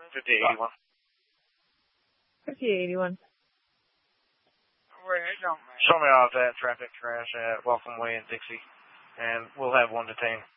5881. 5881. Show me off that traffic crash at Welcome Way in Dixie, and we'll have one detained.